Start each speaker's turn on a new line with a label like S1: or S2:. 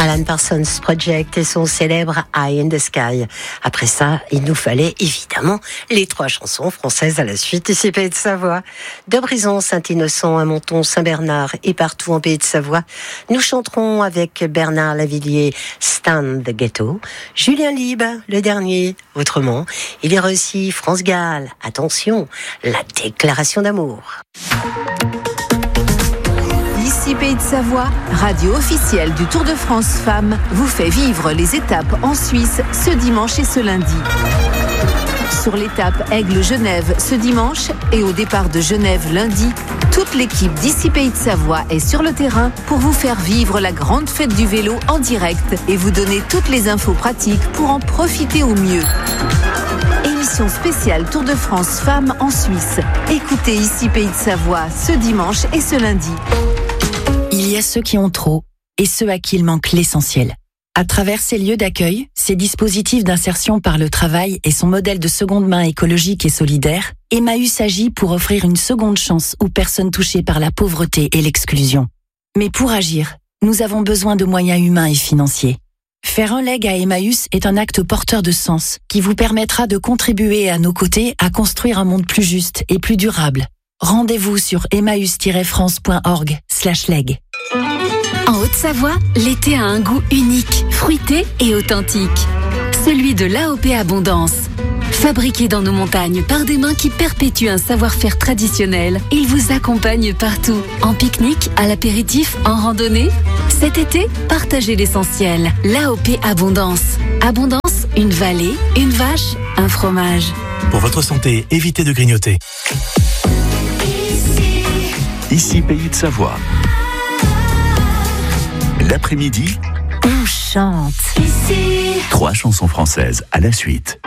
S1: Alan Parsons Project et son célèbre Eye in the Sky. Après ça, il nous fallait évidemment les 3 chansons françaises à la suite. Ici, Pays de Savoie. De Brison, Saint-Innocent, à Menton, Saint-Bernard et partout en Pays de Savoie. Nous chanterons avec Bernard Lavillier, Stand the Ghetto. Julien Lieb, le dernier, autrement. Il y aura aussi France Gall, attention, la déclaration d'amour.
S2: Ici Pays de Savoie, radio officielle du Tour de France Femmes, vous fait vivre les étapes en Suisse ce dimanche et ce lundi. Sur l'étape Aigle-Genève ce dimanche et au départ de Genève lundi, toute l'équipe d'Ici Pays de Savoie est sur le terrain pour vous faire vivre la grande fête du vélo en direct et vous donner toutes les infos pratiques pour en profiter au mieux. Émission spéciale Tour de France Femmes en Suisse. Écoutez Ici Pays de Savoie ce dimanche et ce lundi.
S3: Il y a ceux qui ont trop et ceux à qui il manque l'essentiel. À travers ces lieux d'accueil, ces dispositifs d'insertion par le travail et son modèle de seconde main écologique et solidaire, Emmaüs agit pour offrir une seconde chance aux personnes touchées par la pauvreté et l'exclusion. Mais pour agir, nous avons besoin de moyens humains et financiers. Faire un leg à Emmaüs est un acte porteur de sens qui vous permettra de contribuer à nos côtés à construire un monde plus juste et plus durable. Rendez-vous sur emmaüs-france.org/leg.
S4: En Haute-Savoie, l'été a un goût unique, fruité et authentique. Celui de l'AOP Abondance. Fabriqué dans nos montagnes par des mains qui perpétuent un savoir-faire traditionnel, il vous accompagne partout. En pique-nique, à l'apéritif, en randonnée. Cet été, partagez l'essentiel. L'AOP Abondance. Abondance, une vallée, une vache, un fromage.
S5: Pour votre santé, évitez de grignoter. Ici Pays de Savoie. L'après-midi,
S2: On chante.
S5: 3 chansons françaises à la suite.